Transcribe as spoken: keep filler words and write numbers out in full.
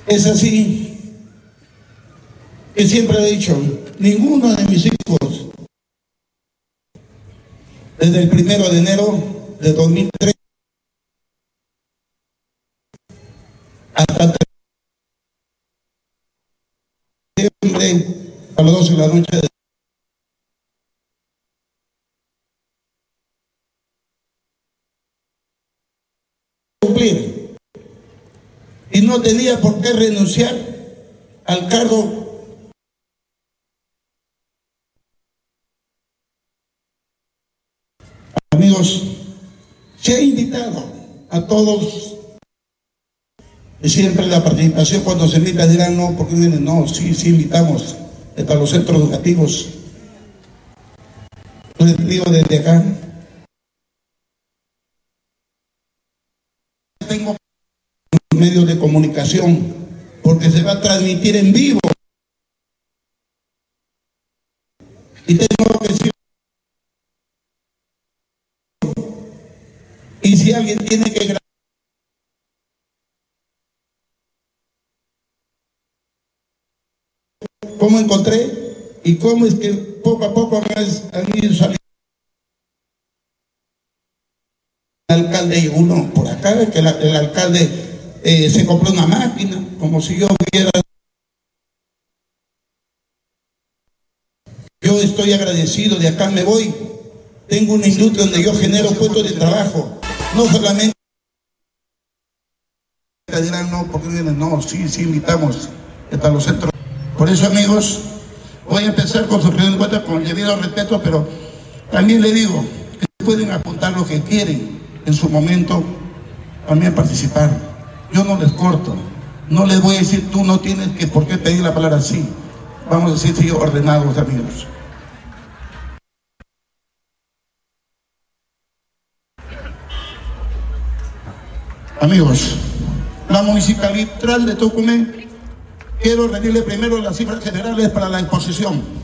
Es así que siempre he dicho, ninguno de mis hijos, desde el primero de enero de dos mil tres hasta septiembre a las doce de la noche de cumplir, y no tenía por qué renunciar al cargo. Amigos, se ha invitado a todos, y siempre la participación cuando se invita dirán no, porque vienen, no, sí, sí invitamos hasta los centros educativos. Les digo desde acá, tengo medios de comunicación, porque se va a transmitir en vivo. Y tengo que decir, y si alguien tiene que grabar, ¿cómo encontré? Y cómo es que poco a poco han ido saliendo. El alcalde y uno por acá, que el, el alcalde eh, se compró una máquina, como si yo hubiera. Yo estoy agradecido, de acá me voy. Tengo una industria donde yo genero puestos de trabajo. No solamente dirán no, porque vienen, no, sí, sí invitamos hasta los centros. Por eso, amigos, voy a empezar con su primer encuentro con el debido respeto, pero también le digo que pueden apuntar lo que quieren en su momento también participar. Yo no les corto, no les voy a decir tú no tienes que por qué pedir la palabra así. Vamos a decir sí, ordenados, amigos. Amigos, la Municipalidad de Tocumen, quiero rendirle primero las cifras generales para la exposición.